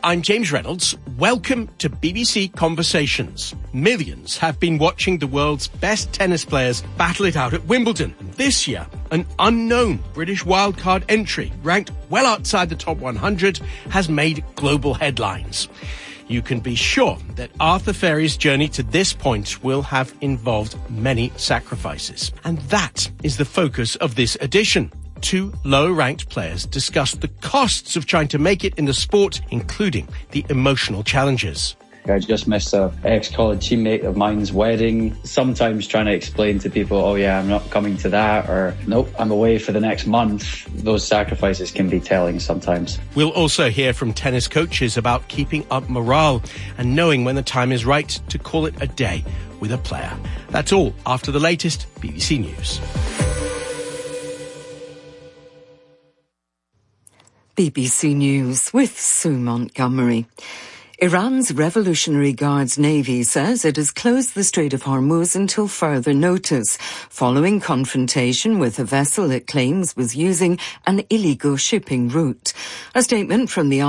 I'm James Reynolds. Welcome to BBC Conversations. Millions have been watching the world's best tennis players battle it out at Wimbledon. And this year, an unknown British wildcard entry, ranked well outside the top 100, has made global headlines. You can be sure that Arthur Feri's journey to this point will have involved many sacrifices. And that is the focus of this edition. Two low-ranked players discuss the costs of trying to make it in the sport, including the emotional challenges. I just missed an ex-college teammate of mine's wedding. Sometimes trying to explain to people, oh yeah, I'm not coming to that, or nope, I'm away for the next month. Those sacrifices can be telling sometimes. We'll also hear from tennis coaches about keeping up morale and knowing when the time is right to call it a day with a player. That's all after the latest BBC News. BBC News with Sue Montgomery. Iran's Revolutionary Guards Navy says it has closed the Strait of Hormuz until further notice, following confrontation with a vessel it claims was using an illegal shipping route. A statement from the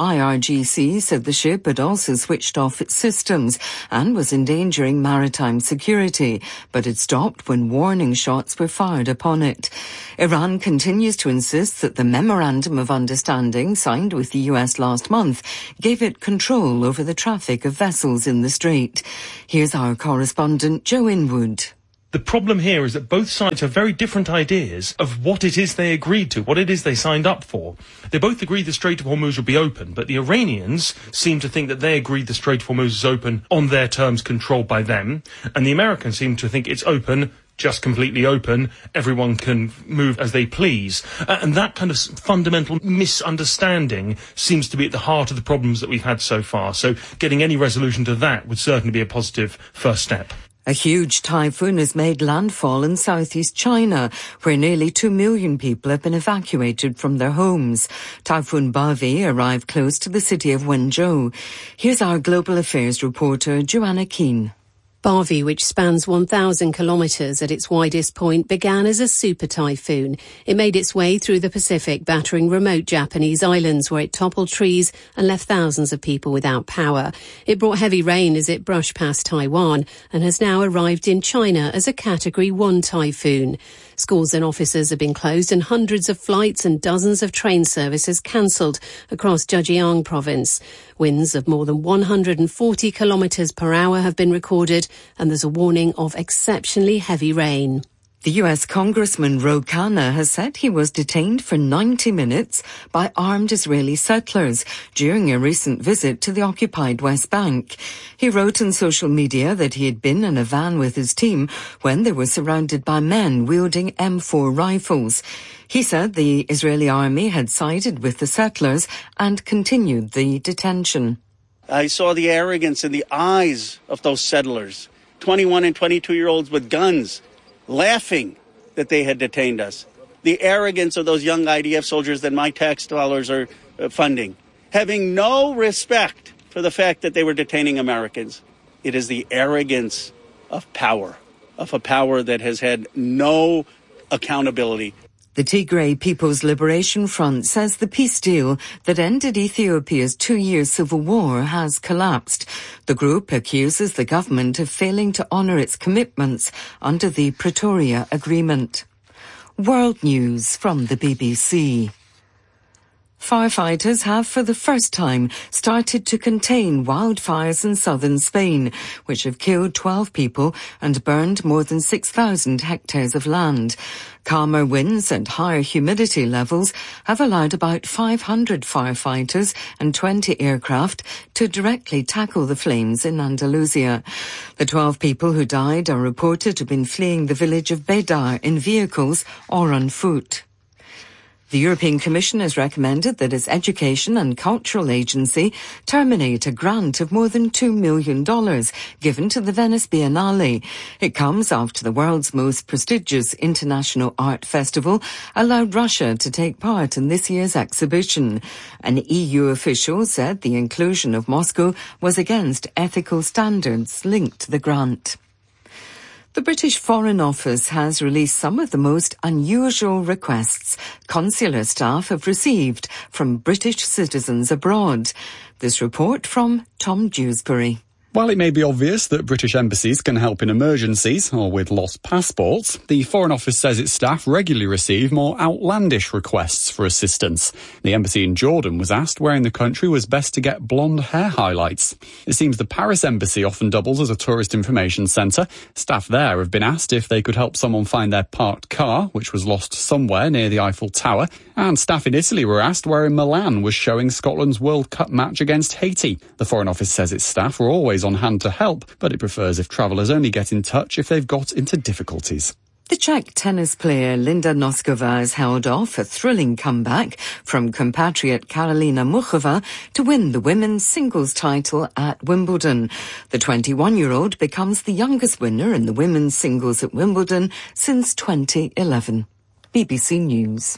IRGC said the ship had also switched off its systems and was endangering maritime security, but it stopped when warning shots were fired upon it. Iran continues to insist that the Memorandum of Understanding signed with the US last month gave it control over the traffic of vessels in the strait. Here's our correspondent Joe Inwood. The problem here is that both sides have very different ideas of what it is they agreed to, what it is they signed up for. They both agreed the Strait of Hormuz would be open, but the Iranians seem to think that they agreed the Strait of Hormuz is open on their terms controlled by them, and the Americans seem to think it's open, just completely open, everyone can move as they please. And that kind of fundamental misunderstanding seems to be at the heart of the problems that we've had so far. So getting any resolution to that would certainly be a positive first step. A huge typhoon has made landfall in southeast China, where nearly 2 million people have been evacuated from their homes. Typhoon Bavi arrived close to the city of Wenzhou. Here's our global affairs reporter, Joanna Keane. Bavi, which spans 1,000 kilometres at its widest point, began as a super typhoon. It made its way through the Pacific, battering remote Japanese islands where it toppled trees and left thousands of people without power. It brought heavy rain as it brushed past Taiwan and has now arrived in China as a Category 1 typhoon. Schools and offices have been closed and hundreds of flights and dozens of train services cancelled across Zhejiang province. Winds of more than 140 kilometres per hour have been recorded, and there's a warning of exceptionally heavy rain. The US Congressman Ro Khanna has said he was detained for 90 minutes by armed Israeli settlers during a recent visit to the occupied West Bank. He wrote on social media that he had been in a van with his team when they were surrounded by men wielding M4 rifles. He said the Israeli army had sided with the settlers and continued the detention. I saw the arrogance in the eyes of those settlers, 21 and 22-year-olds with guns, laughing that they had detained us. The arrogance of those young IDF soldiers that my tax dollars are funding, having no respect for the fact that they were detaining Americans. It is the arrogance of power, of a power that has had no accountability. The Tigray People's Liberation Front says the peace deal that ended Ethiopia's 2-year civil war has collapsed. The group accuses the government of failing to honour its commitments under the Pretoria Agreement. World News from the BBC. Firefighters have for the first time started to contain wildfires in southern Spain, which have killed 12 people and burned more than 6,000 hectares of land. Calmer winds and higher humidity levels have allowed about 500 firefighters and 20 aircraft to directly tackle the flames in Andalusia. The 12 people who died are reported to have been fleeing the village of Bedar in vehicles or on foot. The European Commission has recommended that its Education and Cultural Agency terminate a grant of more than $2 million given to the Venice Biennale. It comes after the world's most prestigious international art festival allowed Russia to take part in this year's exhibition. An EU official said the inclusion of Moscow was against ethical standards linked to the grant. The British Foreign Office has released some of the most unusual requests consular staff have received from British citizens abroad. This report from Tom Dewsbury. While it may be obvious that British embassies can help in emergencies or with lost passports, the Foreign Office says its staff regularly receive more outlandish requests for assistance. The embassy in Jordan was asked where in the country was best to get blonde hair highlights. It seems the Paris embassy often doubles as a tourist information centre. Staff there have been asked if they could help someone find their parked car, which was lost somewhere near the Eiffel Tower. And staff in Italy were asked where in Milan was showing Scotland's World Cup match against Haiti. The Foreign Office says its staff are always on hand to help, but it prefers if travellers only get in touch if they've got into difficulties. The Czech tennis player Linda Noskova has held off a thrilling comeback from compatriot Karolina Muchova to win the women's singles title at Wimbledon. The 21-year-old becomes the youngest winner in the women's singles at Wimbledon since 2011. BBC News.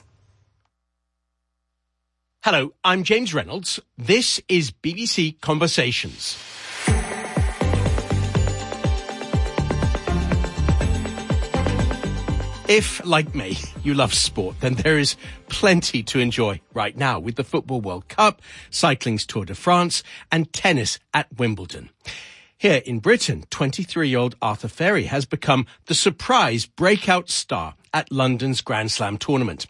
Hello, I'm James Reynolds. This is BBC Conversations. If, like me, you love sport, then there is plenty to enjoy right now with the Football World Cup, cycling's Tour de France, and tennis at Wimbledon. Here in Britain, 23-year-old Arthur Ferry has become the surprise breakout star at London's Grand Slam tournament.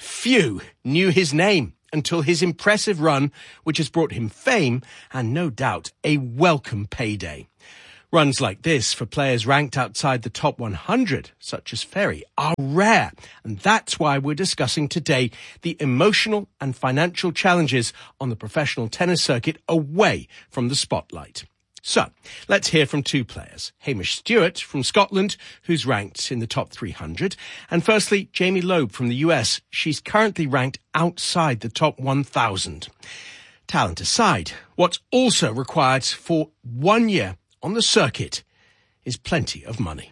Few knew his name until his impressive run, which has brought him fame and no doubt a welcome payday. Runs like this for players ranked outside the top 100, such as Ferry, are rare. And that's why we're discussing today the emotional and financial challenges on the professional tennis circuit away from the spotlight. So, let's hear from two players. Hamish Stewart from Scotland, who's ranked in the top 300. And firstly, Jamie Loeb from the US. She's currently ranked outside the top 1,000. Talent aside, what's also required for 1 year on the circuit is plenty of money.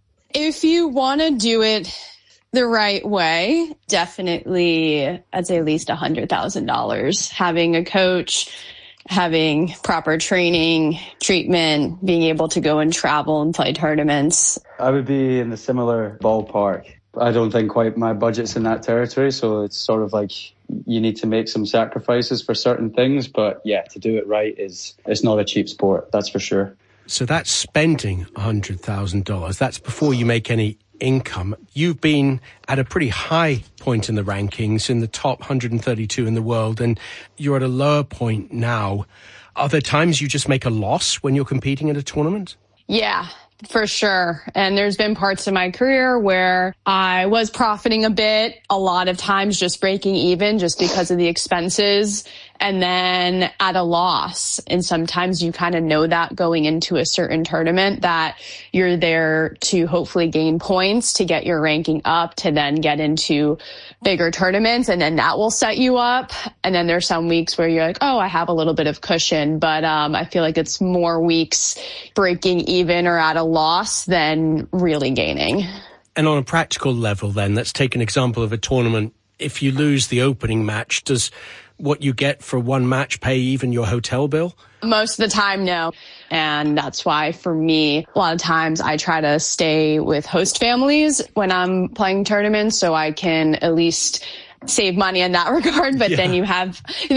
If you want to do it the right way, definitely, I'd say at least $100,000. Having a coach, having proper training, treatment, being able to go and travel and play tournaments. I would be in the similar ballpark. I don't think quite my budget's in that territory, so it's sort of like you need to make some sacrifices for certain things. But yeah, to do it right it's not a cheap sport, that's for sure. So that's spending $100,000. That's before you make any income. You've been at a pretty high point in the rankings, in the top 132 in the world, and you're at a lower point now. Are there times you just make a loss when you're competing at a tournament? Yeah, for sure. And there's been parts of my career where I was profiting a bit, a lot of times just breaking even just because of the expenses, and then at a loss. And sometimes you kind of know that going into a certain tournament that you're there to hopefully gain points to get your ranking up to then get into bigger tournaments, and then that will set you up. And then there's some weeks where you're like, oh, I have a little bit of cushion, but I feel like it's more weeks breaking even or at a loss than really gaining. And on a practical level then, let's take an example of a tournament. If you lose the opening match, does what you get for one match pay even your hotel bill? Most of the time, no. And that's why for me, a lot of times I try to stay with host families when I'm playing tournaments so I can at least save money in that regard. But then you have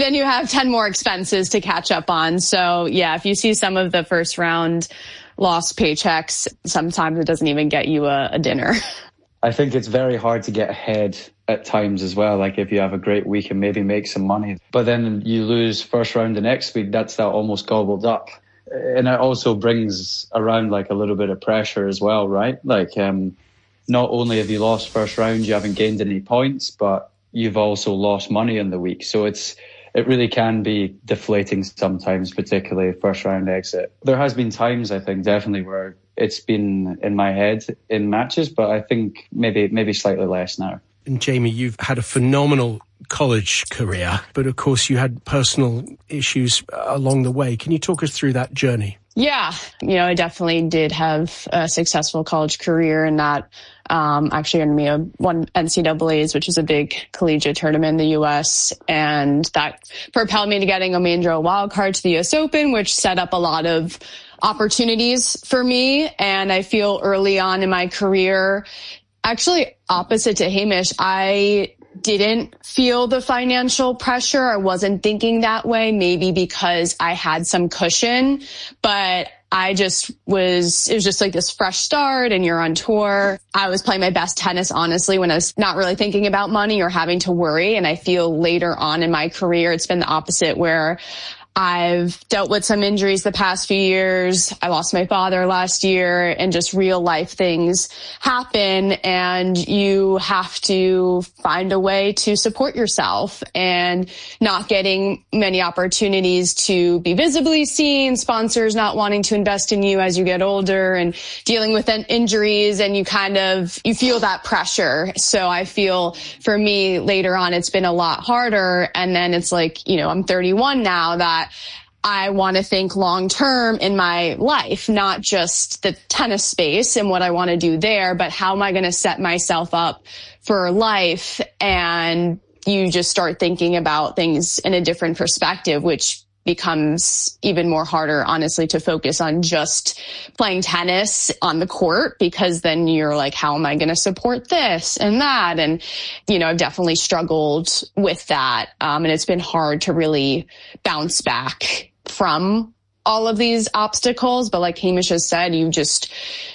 10 more expenses to catch up on. So yeah, if you see some of the first round lost paychecks, sometimes it doesn't even get you a dinner. I think it's very hard to get ahead at times as well. Like if you have a great week and maybe make some money, but then you lose first round the next week, that's that almost gobbled up. And it also brings around like a little bit of pressure as well, right? Like not only have you lost first round, you haven't gained any points, but you've also lost money in the week. So it really can be deflating sometimes, particularly first round exit. There has been times, I think, definitely where it's been in my head in matches, but I think maybe slightly less now. And Jamie, you've had a phenomenal college career, but of course you had personal issues along the way. Can you talk us through that journey? Yeah, I definitely did have a successful college career, and that actually earned me one NCAAs, which is a big collegiate tournament in the U.S. And that propelled me to getting a main draw wild card to the U.S. Open, which set up a lot of opportunities for me. And I feel early on in my career, actually opposite to Hamish, I didn't feel the financial pressure. I wasn't thinking that way, maybe because I had some cushion, but it was just like this fresh start and you're on tour. I was playing my best tennis, honestly, when I was not really thinking about money or having to worry. And I feel later on in my career, it's been the opposite, where I've dealt with some injuries the past few years. I lost my father last year, and just real life things happen, and you have to find a way to support yourself, and not getting many opportunities to be visibly seen, sponsors not wanting to invest in you as you get older, and dealing with injuries, and you feel that pressure. So I feel for me later on, it's been a lot harder. And then it's like, I'm 31 now, that I want to think long term in my life, not just the tennis space and what I want to do there, but how am I going to set myself up for life? And you just start thinking about things in a different perspective, which becomes even more harder, honestly, to focus on just playing tennis on the court, because then you're like, how am I going to support this and that? And, I've definitely struggled with that. And it's been hard to really bounce back from all of these obstacles. But like Hamish has said, you just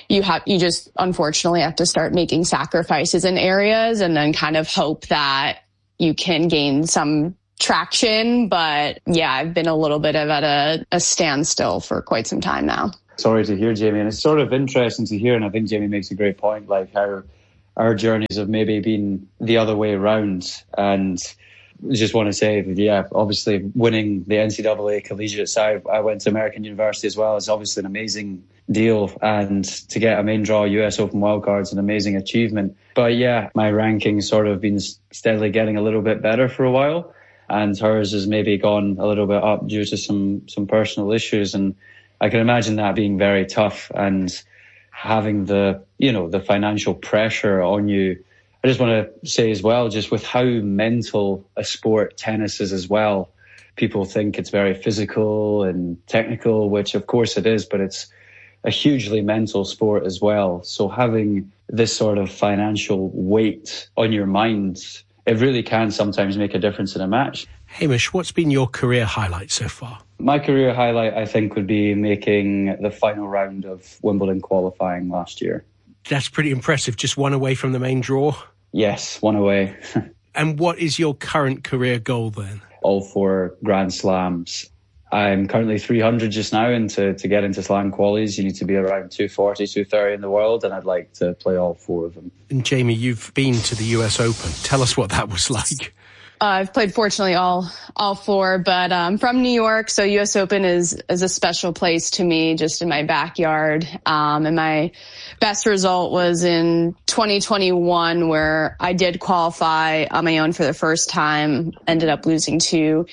unfortunately have to start making sacrifices in areas, and then kind of hope that you can gain some traction. But yeah, I've been a little bit at a standstill for quite some time now. Sorry to hear, Jamie. And it's sort of interesting to hear, and I think Jamie makes a great point, like how our journeys have maybe been the other way around. And I just want to say that, yeah, obviously winning the NCAA collegiate side, I went to American University as well. It's obviously an amazing deal. And to get a main draw US Open wildcard is an amazing achievement. But yeah, my ranking's sort of been steadily getting a little bit better for a while. And hers has maybe gone a little bit up due to some personal issues. And I can imagine that being very tough, and having the financial pressure on you. I just want to say as well, just with how mental a sport tennis is as well, people think it's very physical and technical, which of course it is, but it's a hugely mental sport as well. So having this sort of financial weight on your mind, it really can sometimes make a difference in a match. Hamish, what's been your career highlight so far? My career highlight, I think, would be making the final round of Wimbledon qualifying last year. That's pretty impressive. Just one away from the main draw? Yes, one away. And what is your current career goal then? All 4 Grand Slams. I'm currently 300 just now, and to get into slam qualies, you need to be around 240, 230 in the world, and I'd like to play all 4 of them. And Jamie, you've been to the US Open. Tell us what that was like. I've played, fortunately, all 4, but I'm from New York, so US Open is a special place to me, just in my backyard. And my best result was in 2021, where I did qualify on my own for the first time, ended up losing to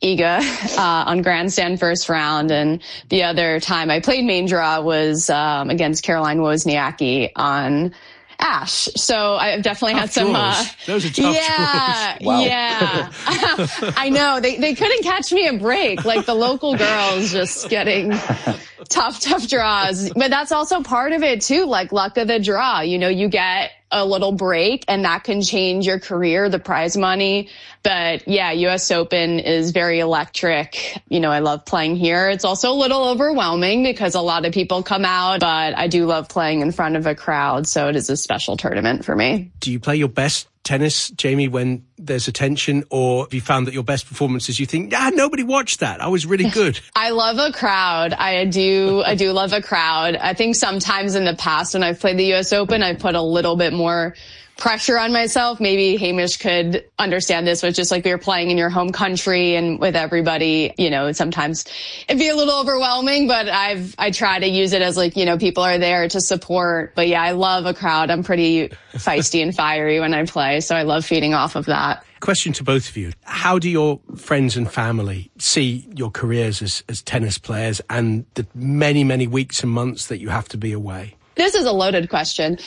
Iga on grandstand first round. And the other time I played main draw was against Caroline Wozniacki on Ash. So I've definitely had some, those are tough draws. Wow. Yeah. I know they couldn't catch me a break. Like the local girls just getting tough draws, but that's also part of it too. Like luck of the draw, you get a little break and that can change your career, the prize money. But yeah, US Open is very electric. I love playing here. It's also a little overwhelming because a lot of people come out, but I do love playing in front of a crowd. So it is a special tournament for me. Do you play your best tennis, Jamie, when there's attention, or have you found that your best performances, you think, nobody watched that, I was really good? I love a crowd. I do love a crowd. I think sometimes in the past when I've played the US Open, I put a little bit more pressure on myself. Maybe Hamish could understand this, but just like we were playing in your home country and with everybody, sometimes it'd be a little overwhelming, but I try to use it as like, people are there to support. But yeah, I love a crowd. I'm pretty feisty and fiery when I play, so I love feeding off of that. Question to both of you. How do your friends and family see your careers as tennis players and the many, many weeks and months that you have to be away? This is a loaded question.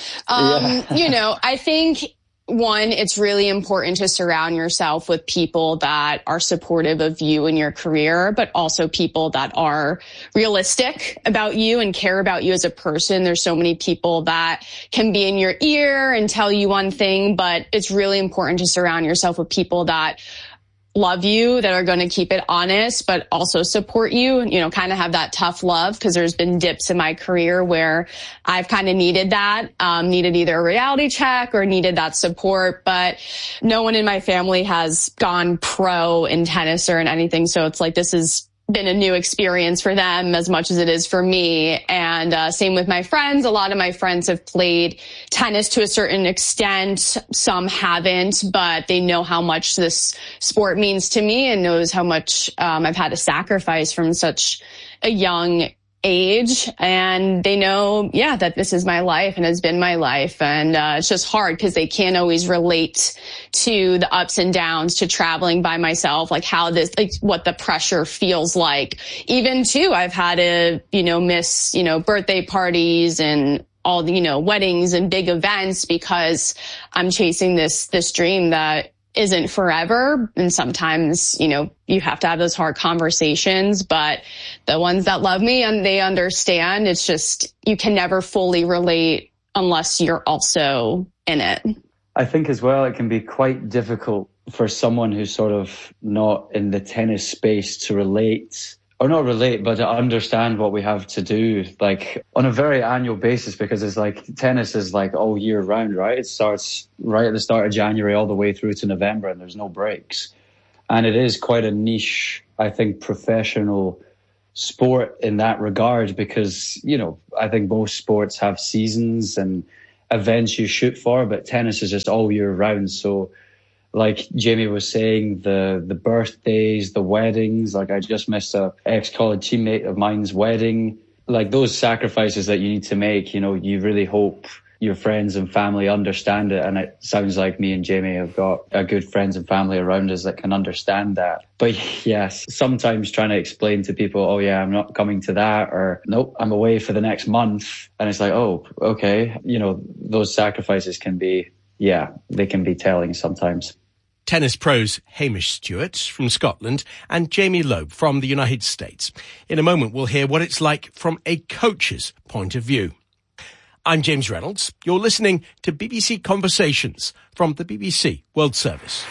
I think, one, it's really important to surround yourself with people that are supportive of you and your career, but also people that are realistic about you and care about you as a person. There's so many people that can be in your ear and tell you one thing, but it's really important to surround yourself with people that love you, that are going to keep it honest, but also support you, kind of have that tough love, because there's been dips in my career where I've kind of needed that, needed either a reality check or needed that support. But no one in my family has gone pro in tennis or in anything. So it's like, this has been a new experience for them as much as it is for me. And same with my friends. A lot of my friends have played tennis to a certain extent. Some haven't, but they know how much this sport means to me and knows how much I've had to sacrifice from such a young age. And they know, that this is my life and has been my life. And it's just hard because they can't always relate to the ups and downs, to traveling by myself, like what the pressure feels like. Even too, I've had to, miss, birthday parties and all the, weddings and big events because I'm chasing this dream that isn't forever. And sometimes, you have to have those hard conversations, but the ones that love me and they understand, it's just, you can never fully relate unless you're also in it. I think as well, it can be quite difficult for someone who's sort of not in the tennis space to relate, or not relate, but to understand what we have to do, like on a very annual basis, because it's like tennis is like all year round, right? It starts right at the start of January all the way through to November, and there's no breaks. And it is quite a niche, I think, professional sport in that regard, because, I think most sports have seasons and events you shoot for, but tennis is just all year round. So like Jamie was saying, the birthdays, the weddings, like I just missed a ex-college teammate of mine's wedding, like those sacrifices that you need to make, you really hope your friends and family understand it. And it sounds like me and Jamie have got a good friends and family around us that can understand that. But yes, sometimes trying to explain to people, I'm not coming to that, or nope, I'm away for the next month. And it's like, oh, okay. Those sacrifices can be, they can be telling sometimes. Tennis pros Hamish Stewart from Scotland and Jamie Loeb from the United States. In a moment, we'll hear what it's like from a coach's point of view. I'm James Reynolds. You're listening to BBC Conversations from the BBC World Service.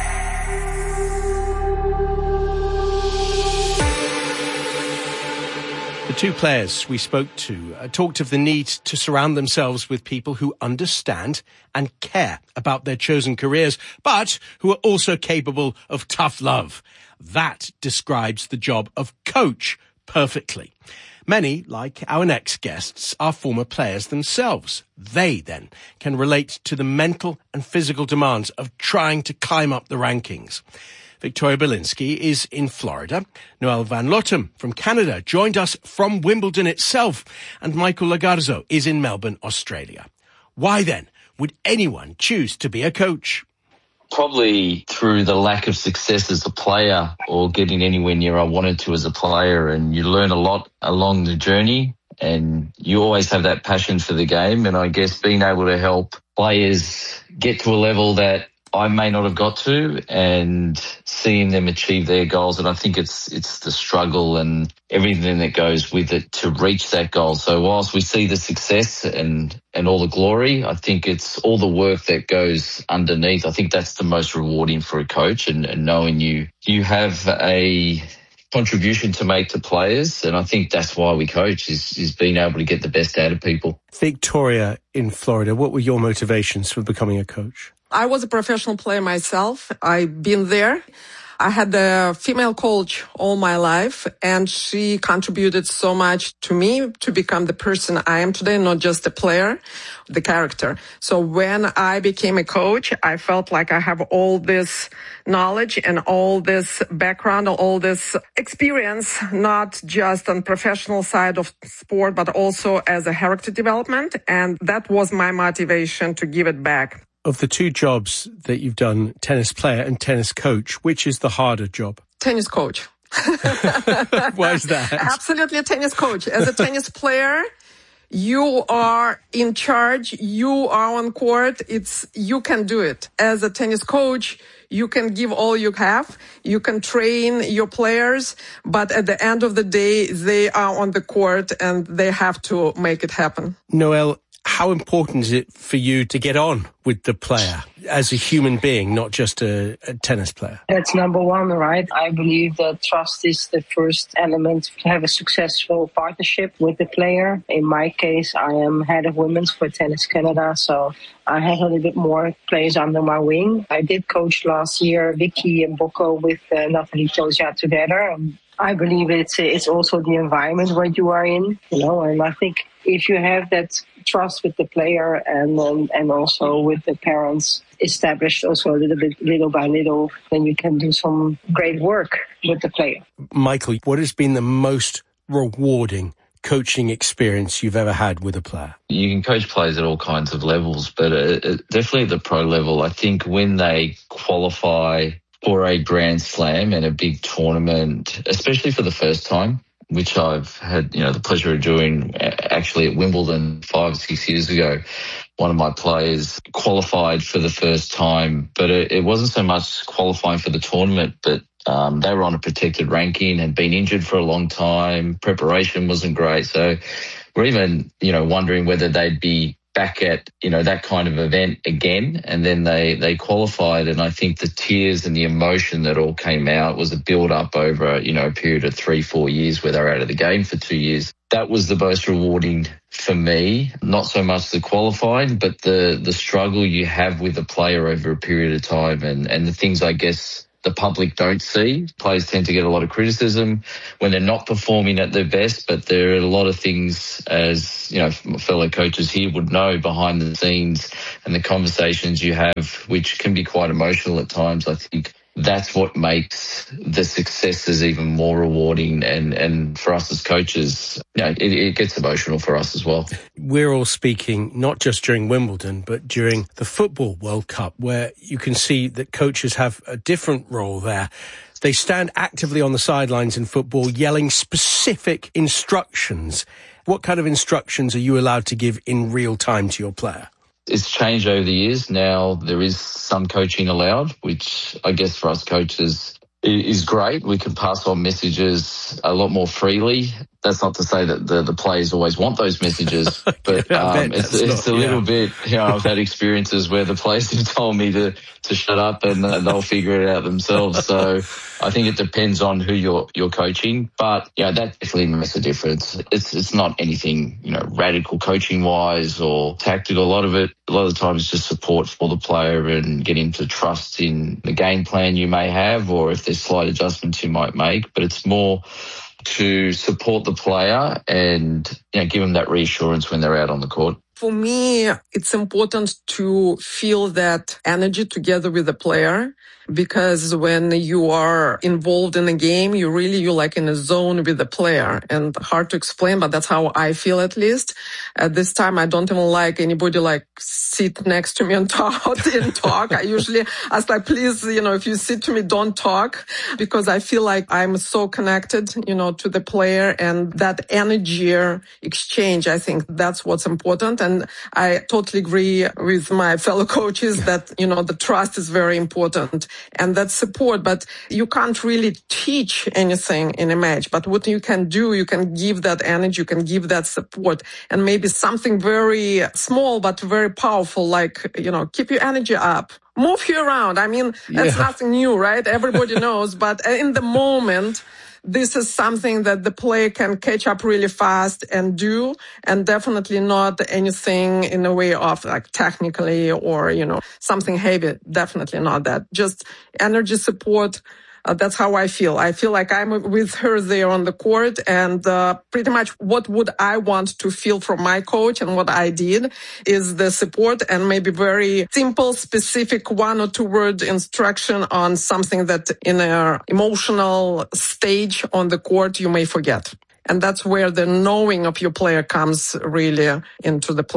The two players we spoke to talked of the need to surround themselves with people who understand and care about their chosen careers, but who are also capable of tough love. That describes the job of coach perfectly. Many, like our next guests, are former players themselves. They, then, can relate to the mental and physical demands of trying to climb up the rankings. Victoria Belinsky is in Florida. Noel Van Lottem from Canada joined us from Wimbledon itself. And Michael Lagarzo is in Melbourne, Australia. Why, then, would anyone choose to be a coach? Probably through the lack of success as a player or getting anywhere near I wanted to as a player. And you learn a lot along the journey and you always have that passion for the game. And I guess being able to help players get to a level that I may not have got to and seeing them achieve their goals. And I think it's the struggle and everything that goes with it to reach that goal. So whilst we see the success and all the glory, I think it's all the work that goes underneath. I think that's the most rewarding for a coach and knowing you have a contribution to make to players. And I think that's why we coach is being able to get the best out of people. Victoria in Florida, what were your motivations for becoming a coach? I was a professional player myself. I've been there. I had a female coach all my life, and she contributed so much to me to become the person I am today, not just a player, the character. So when I became a coach, I felt like I have all this knowledge and all this background, all this experience, not just on professional side of sport, but also as a character development. And that was my motivation to give it back. Of the two jobs that you've done, tennis player and tennis coach, which is the harder job? Tennis coach. Why is that? Absolutely a tennis coach. As a tennis player, you are in charge. You are on court. You can do it. As a tennis coach, you can give all you have. You can train your players, but at the end of the day, they are on the court and they have to make it happen. Noelle, how important is it for you to get on with the player as a human being, not just a tennis player? That's number one, right? I believe that trust is the first element to have a successful partnership with the player. In my case, I am head of women's for Tennis Canada, so I have a little bit more players under my wing. I did coach last year Vicky and Bocco with Nathalie Tozia together. I believe it's also the environment where you are in, and I think if you have that trust with the player and also with the parents established also a little bit, little by little, then you can do some great work with the player. Michael, what has been the most rewarding coaching experience you've ever had with a player? You can coach players at all kinds of levels, but definitely at the pro level, I think when they qualify for a Grand Slam and a big tournament, especially for the first time, which I've had, the pleasure of doing actually at Wimbledon 5 or 6 years ago. One of my players qualified for the first time, but it wasn't so much qualifying for the tournament, but they were on a protected ranking, had been injured for a long time, preparation wasn't great. So we're even, wondering whether they'd be back at, that kind of event again. And then they qualified. And I think the tears and the emotion that all came out was a build up over, a period of 3-4 years where they were out of the game for 2 years. That was the most rewarding for me, not so much the qualifying, but the struggle you have with the player over a period of time and the things I guess the public don't see. Players tend to get a lot of criticism when they're not performing at their best, but there are a lot of things, as fellow coaches here would know, behind the scenes and the conversations you have, which can be quite emotional at times. I think that's what makes the successes even more rewarding. And for us as coaches, it gets emotional for us as well. We're all speaking not just during Wimbledon, but during the Football World Cup, where you can see that coaches have a different role there. They stand actively on the sidelines in football, yelling specific instructions. What kind of instructions are you allowed to give in real time to your player? It's changed over the years. Now there is some coaching allowed, which I guess for us coaches is great. We can pass on messages a lot more freely. That's not to say that the players always want those messages, but it's a little bit, I've had experiences where the players have told me to shut up and they'll figure it out themselves. So I think it depends on who you're coaching, but that definitely makes a difference. It's not anything, radical coaching wise or tactical. A lot of the time it's just support for the player and getting to trust in the game plan you may have, or if there's slight adjustments you might make, but it's more to support the player and give them that reassurance when they're out on the court. For me, it's important to feel that energy together with the player, because when you are involved in a game, you're like in a zone with the player, and hard to explain, but that's how I feel at least. At this time, I don't even like anybody sit next to me and talk. I usually ask please, if you sit to me, don't talk, because I feel like I'm so connected, to the player, and that energy exchange, I think that's what's important. And I totally agree with my fellow coaches that, the trust is very important. And that support, but you can't really teach anything in a match. But what you can do, you can give that energy, you can give that support, and maybe something very small but very powerful, keep your energy up. Move you around. I mean, that's nothing new, right? Everybody knows. But in the moment, this is something that the player can catch up really fast and do, and definitely not anything in a way of technically or, something heavy. Definitely not that. Just energy support. That's how I feel. I feel like I'm with her there on the court, and pretty much what would I want to feel from my coach, and what I did is the support and maybe very simple, specific 1 or 2 word instruction on something that in an emotional stage on the court you may forget. And that's where the knowing of your player comes really into the play.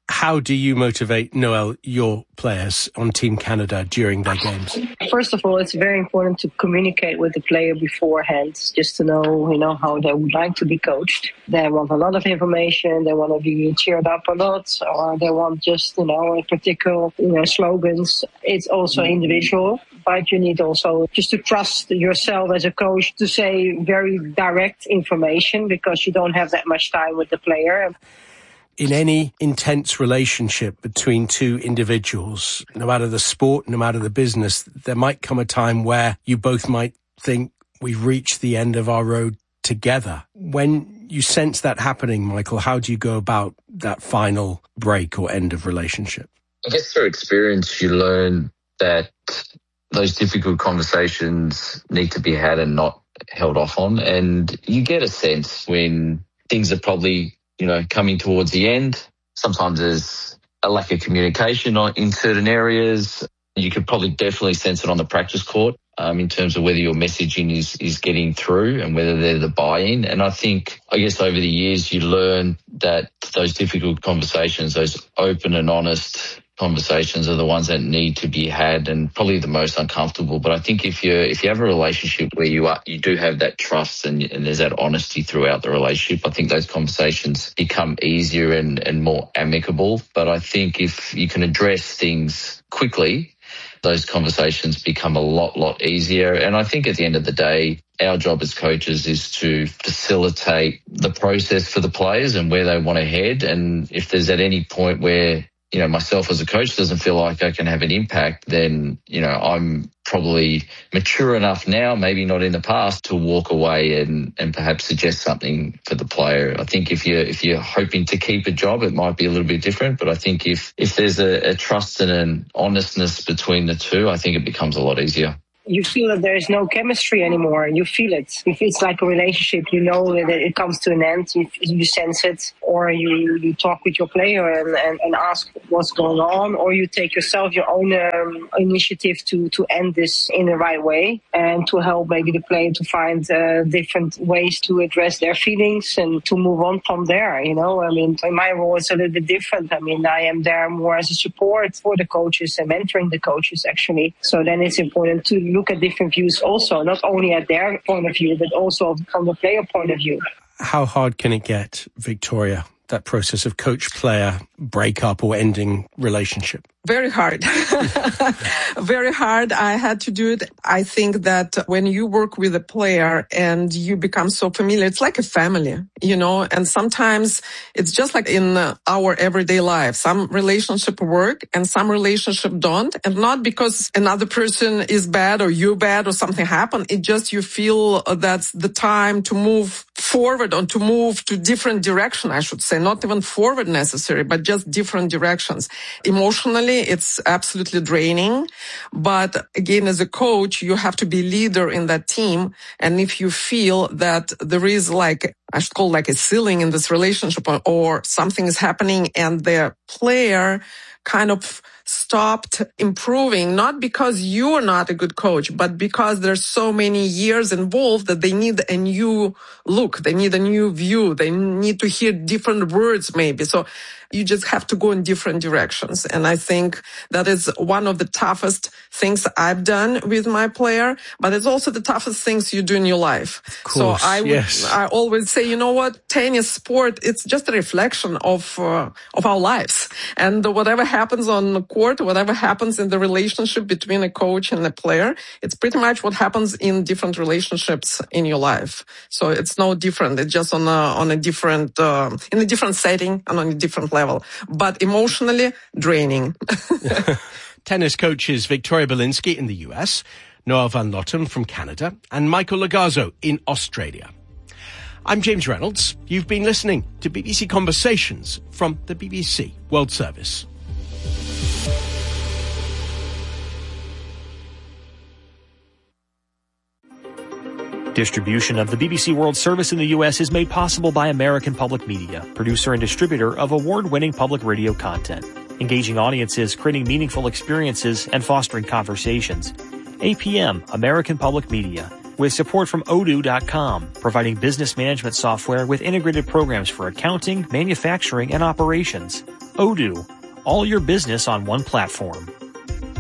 How do you motivate, Noelle, your players on Team Canada during their games? First of all, it's very important to communicate with the player beforehand, just to know, how they would like to be coached. They want a lot of information, they want to be cheered up a lot, or they want just, a particular, slogans. It's also individual, but you need also just to trust yourself as a coach to say very direct information because you don't have that much time with the player. In any intense relationship between two individuals, no matter the sport, no matter the business, there might come a time where you both might think we've reached the end of our road together. When you sense that happening, Michael, how do you go about that final break or end of relationship? I guess through experience, you learn that those difficult conversations need to be had and not held off on. And you get a sense when things are probably coming towards the end. Sometimes there's a lack of communication in certain areas. You could probably definitely sense it on the practice court in terms of whether your messaging is getting through and whether they're the buy-in. And I guess over the years you learn that those difficult conversations, those open and honest conversations are the ones that need to be had and probably the most uncomfortable. But I think if you have a relationship where you do have that trust and there's that honesty throughout the relationship, I think those conversations become easier and more amicable. But I think if you can address things quickly, those conversations become a lot easier. And I think at the end of the day, our job as coaches is to facilitate the process for the players and where they want to head. And if there's at any point where myself as a coach doesn't feel like I can have an impact, then, I'm probably mature enough now, maybe not in the past, to walk away and perhaps suggest something for the player. I think if you're hoping to keep a job, it might be a little bit different. But I think if there's a trust and an honestness between the two, I think it becomes a lot easier. You feel that there is no chemistry anymore. You feel it. If it's like a relationship, you know that it comes to an end. You sense it, or you talk with your player and ask what's going on, or you take your own initiative to end this in the right way and to help maybe the player to find different ways to address their feelings and to move on from there. In my role, it's a little bit different. I am there more as a support for the coaches and mentoring the coaches, actually. So then it's important to look at different views also, not only at their point of view, but also from the player point of view. How hard can it get, Victoria, that process of coach-player breakup or ending relationship? Very hard. Very hard. I had to do it. I think that when you work with a player and you become so familiar, it's like a family, and sometimes it's just like in our everyday life. Some relationship work and some relationship don't. And not because another person is bad or you're bad or something happened. It just you feel that's the time to move forward or to move to different direction, I should say. Not even forward necessary, but just different directions. Emotionally, it's absolutely draining. But again, as a coach, you have to be leader in that team. And if you feel that there is I should call a ceiling in this relationship or something is happening and the player kind of stopped improving, not because you are not a good coach, but because there's so many years involved that they need a new look, they need a new view, they need to hear different words maybe. So you just have to go in different directions. And I think that is one of the toughest things I've done with my player, but it's also the toughest things you do in your life. Of course, I always say, tennis sport, it's just a reflection of our lives. And whatever happens on the court, whatever happens in the relationship between a coach and a player, it's pretty much what happens in different relationships in your life. So it's no different. It's just on a different, in a different setting and on a different level. But emotionally draining. Tennis coaches Victoria Belinsky in the US, Noelle van Lottem from Canada, and Michael Logarzo in Australia. I'm James Reynolds. You've been listening to BBC Conversations from the BBC World Service. Distribution of the BBC World Service in the U.S. is made possible by American Public Media, producer and distributor of award-winning public radio content, engaging audiences, creating meaningful experiences, and fostering conversations. APM, American Public Media, with support from Odoo.com, providing business management software with integrated programs for accounting, manufacturing, and operations. Odoo, all your business on one platform.